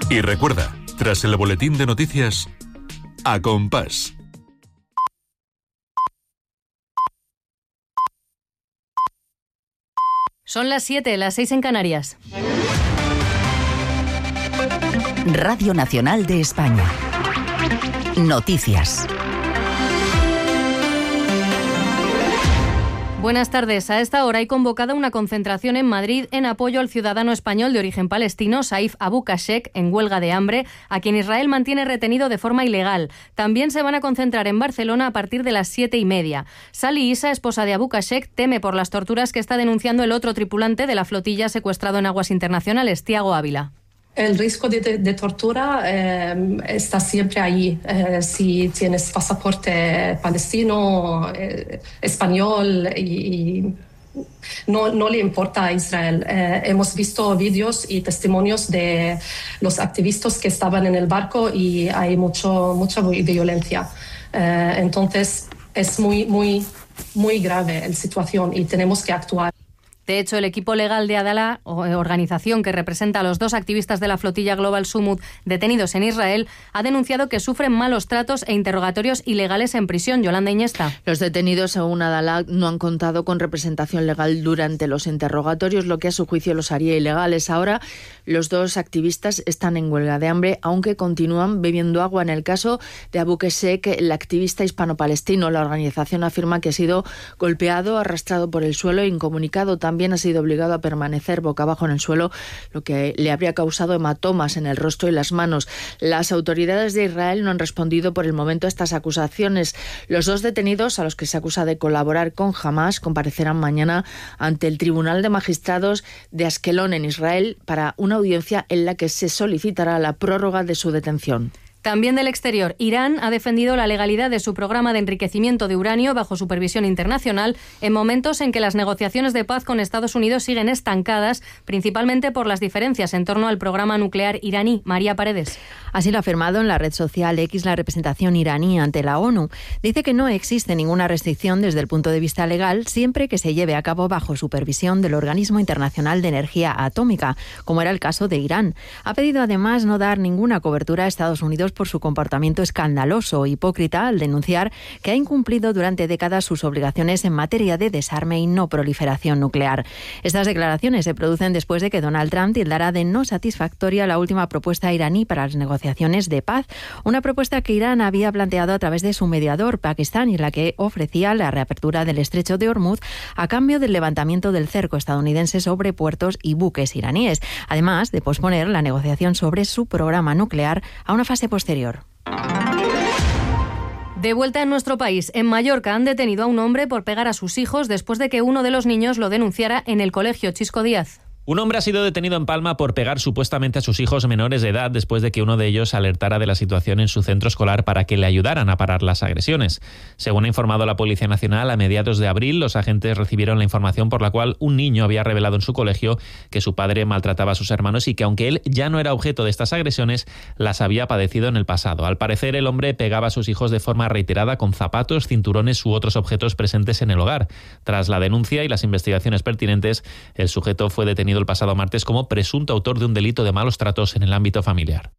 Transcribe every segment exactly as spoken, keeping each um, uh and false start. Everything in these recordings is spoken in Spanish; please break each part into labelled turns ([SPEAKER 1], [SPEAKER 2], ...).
[SPEAKER 1] Y recuerda, tras el boletín de noticias, A Compás.
[SPEAKER 2] Son las siete, las seis en Canarias.
[SPEAKER 3] Radio Nacional de España. Noticias.
[SPEAKER 2] Buenas tardes. A esta hora hay convocada una concentración en Madrid en apoyo al ciudadano español de origen palestino, Saif Abu Kashek, en huelga de hambre, a quien Israel mantiene retenido de forma ilegal. También se van a concentrar en Barcelona a partir de las siete y media. Sally Issa, esposa de Abu Kashek, teme por las torturas que está denunciando el otro tripulante de la flotilla secuestrado en aguas internacionales, Tiago Ávila.
[SPEAKER 4] El riesgo de, de, de tortura eh, está siempre ahí. Eh, si tienes pasaporte palestino, eh, español, y, y no, no le importa a Israel. Eh, hemos visto vídeos y testimonios de los activistas que estaban en el barco y hay mucho, mucha violencia. Eh, entonces es muy, muy, muy grave la situación y tenemos que actuar.
[SPEAKER 2] De hecho, el equipo legal de Adala, organización que representa a los dos activistas de la flotilla Global Sumud detenidos en Israel, ha denunciado que sufren malos tratos e interrogatorios ilegales en prisión. Yolanda Iñesta.
[SPEAKER 5] Los detenidos, según Adala, no han contado con representación legal durante los interrogatorios, lo que a su juicio los haría ilegales. Ahora, los dos activistas están en huelga de hambre, aunque continúan bebiendo agua. En el caso de Abu Kashek, el activista hispano-palestino, la organización afirma que ha sido golpeado, arrastrado por el suelo e incomunicado. También También ha sido obligado a permanecer boca abajo en el suelo, lo que le habría causado hematomas en el rostro y las manos. Las autoridades de Israel no han respondido por el momento a estas acusaciones. Los dos detenidos, a los que se acusa de colaborar con Hamás, comparecerán mañana ante el Tribunal de Magistrados de Askelón, en Israel, para una audiencia en la que se solicitará la prórroga de su detención.
[SPEAKER 2] También del exterior, Irán ha defendido la legalidad de su programa de enriquecimiento de uranio bajo supervisión internacional en momentos en que las negociaciones de paz con Estados Unidos siguen estancadas, principalmente por las diferencias en torno al programa nuclear iraní. María Paredes.
[SPEAKER 5] Así lo ha afirmado en la red social X la representación iraní ante la ONU. Dice que no existe ninguna restricción desde el punto de vista legal siempre que se lleve a cabo bajo supervisión del Organismo Internacional de Energía Atómica, como era el caso de Irán. Ha pedido además no dar ninguna cobertura a Estados Unidos por su comportamiento escandaloso e hipócrita al denunciar que ha incumplido durante décadas sus obligaciones en materia de desarme y no proliferación nuclear. Estas declaraciones se producen después de que Donald Trump tildara de no satisfactoria la última propuesta iraní para las negociaciones de paz, una propuesta que Irán había planteado a través de su mediador, Pakistán, y en la que ofrecía la reapertura del estrecho de Hormuz a cambio del levantamiento del cerco estadounidense sobre puertos y buques iraníes, además de posponer la negociación sobre su programa nuclear a una fase posterior.
[SPEAKER 2] De vuelta en nuestro país, en Mallorca han detenido a un hombre por pegar a sus hijos después de que uno de los niños lo denunciara en el colegio. Chisco Díaz.
[SPEAKER 6] Un hombre ha sido detenido en Palma por pegar supuestamente a sus hijos menores de edad después de que uno de ellos alertara de la situación en su centro escolar para que le ayudaran a parar las agresiones. Según ha informado la Policía Nacional, a mediados de abril los agentes recibieron la información por la cual un niño había revelado en su colegio que su padre maltrataba a sus hermanos y que aunque él ya no era objeto de estas agresiones, las había padecido en el pasado. Al parecer, el hombre pegaba a sus hijos de forma reiterada con zapatos, cinturones u otros objetos presentes en el hogar. Tras la denuncia y las investigaciones pertinentes, el sujeto fue detenido el pasado martes como presunto autor de un delito de malos tratos en el ámbito familiar.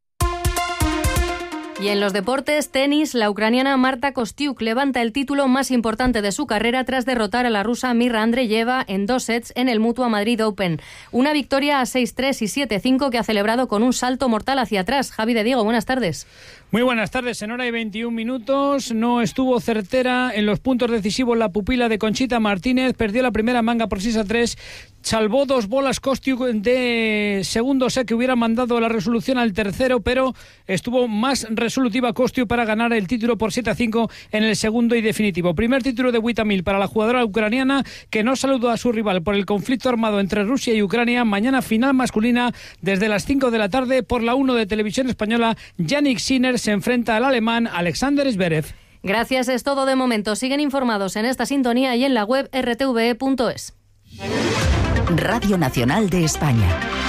[SPEAKER 2] Y en los deportes, tenis, la ucraniana Marta Kostyuk levanta el título más importante de su carrera tras derrotar a la rusa Mirra Andreyeva en dos sets en el Mutua Madrid Open. Una victoria a seis tres y siete cinco que ha celebrado con un salto mortal hacia atrás. Javi de Diego, buenas tardes.
[SPEAKER 7] Muy buenas tardes. En hora y veintiún minutos no estuvo certera en los puntos decisivos la pupila de Conchita Martínez. Perdió la primera manga por seis a tres. Salvó dos bolas Kostyuk de segundo set que hubieran mandado la resolución al tercero, pero estuvo más resolutiva Kostyuk para ganar el título por siete a cinco en el segundo y definitivo. Primer título de Witamil para la jugadora ucraniana que no saludó a su rival por el conflicto armado entre Rusia y Ucrania. Mañana final masculina desde las cinco de la tarde por la uno de Televisión Española. Yannick Sinner se enfrenta al alemán Alexander Zverev.
[SPEAKER 2] Gracias, es todo de momento. Siguen informados en esta sintonía y en la web erre te ve punto es.
[SPEAKER 3] Radio Nacional de España.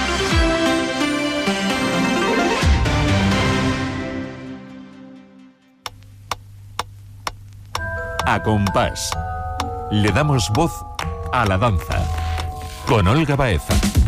[SPEAKER 1] A Compás. Le damos voz a la danza. Con Olga Baeza.